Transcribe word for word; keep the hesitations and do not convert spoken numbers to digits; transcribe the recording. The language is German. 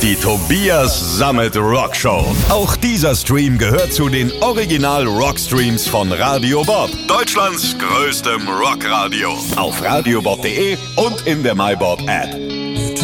Die Tobias Sammet Rock Show. Auch dieser Stream gehört zu den Original Rock Streams von Radio Bob, Deutschlands größtem Rockradio. Auf radiobob punkt de und in der MyBob App.